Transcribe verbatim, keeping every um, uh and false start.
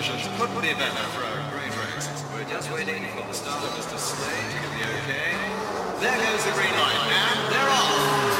conditions couldn't be better for a green race. We're just waiting for the start of Mister Slade to give the okay. There goes the green light.